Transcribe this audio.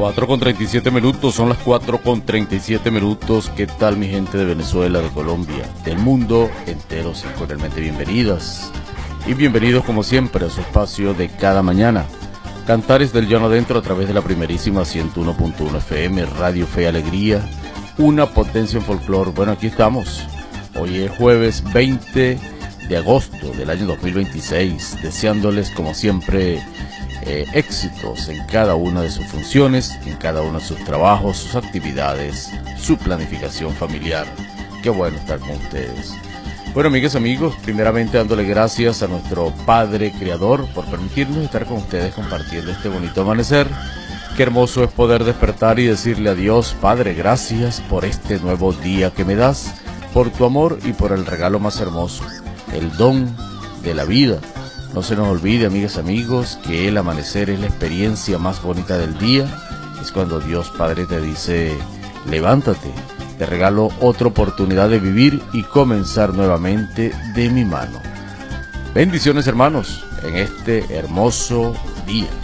4:37, son las 4:37. ¿Qué tal, mi gente de Venezuela, de Colombia, del mundo entero? Sean cordialmente bienvenidas y bienvenidos como siempre a su espacio de cada mañana, Cantares del Llano Adentro, a través de la primerísima 101.1 FM, Radio Fe y Alegría, una potencia en folclore. Bueno, aquí estamos. Hoy es jueves 20 de agosto del año 2026, deseándoles como siempre éxitos en cada una de sus funciones, en cada uno de sus trabajos, sus actividades, su planificación familiar. Qué bueno estar con ustedes. Bueno, amigas, amigos, primeramente dándole gracias a nuestro Padre Creador por permitirnos estar con ustedes compartiendo este bonito amanecer. Qué hermoso es poder despertar y decirle a Dios: Padre, gracias por este nuevo día que me das, por tu amor y por el regalo más hermoso, el don de la vida. No se nos olvide, amigas, amigos, que el amanecer es la experiencia más bonita del día. Es cuando Dios Padre te dice: levántate, te regalo otra oportunidad de vivir y comenzar nuevamente de mi mano. Bendiciones, hermanos, en este hermoso día.